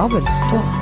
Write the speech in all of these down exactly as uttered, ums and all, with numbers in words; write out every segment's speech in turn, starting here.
Abelstårn.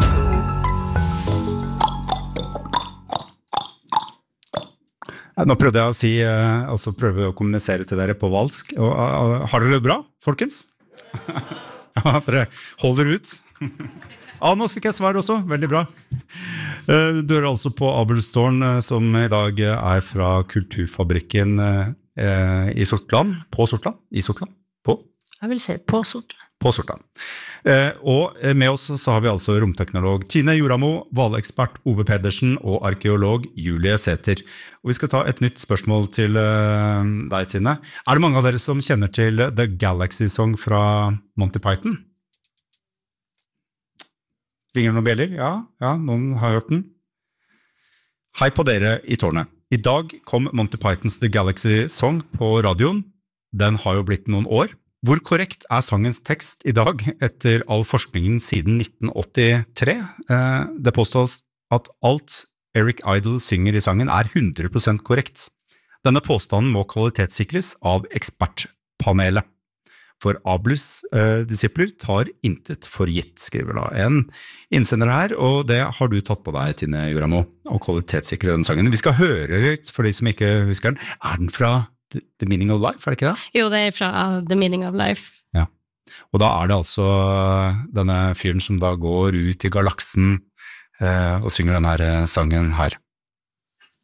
Nå prøvde jeg å si, altså prøve å kommunisere til dere på valsk. Og, og, har dere det bra, folkens? Ja, dere holder ut. Ja, nå fikk jeg svar også, veldig bra. Du er altså på Abelstårn, som i dag er fra Kulturfabrikken i Sortland, på Sortland, i Sortland, på? Jeg vil si på Sortland. På Sortland. Og med oss så har vi altså romteknolog Tine Joramo, valekspert Ove Pedersen og arkeolog Julie Sæther. Og vi skal ta et nytt spørsmål til deg, Tine. Er det mange av dere som kjenner til The Galaxy Song fra Monty Python? Ringer noen bjeller? Ja, ja, noen har hørt den. Hei på dere i tårnet. I dag kom Monty Pythons The Galaxy Song på radioen. Den har jo blitt noen år. Hvor korrekt er sangens tekst i dag etter all forskningen siden nitten åttitre? Det påstås at alt Eric Idle synger i sangen er hundre prosent korrekt. Denne påstanden må kvalitetssikres av ekspertpanelet. For Abels eh, disipler tar intet for gitt, skriver da en innsender her, og det har du tatt på deg, Tine Joramo, å kvalitetssikre den sangen. Vi skal høre litt, for de som ikke husker den. Er den fra The Meaning of Life, er det ikke det? Jo, det er fra The Meaning of Life. Ja, og da er det altså denne fyren som da går ut i galaksen eh, og synger denne sangen her.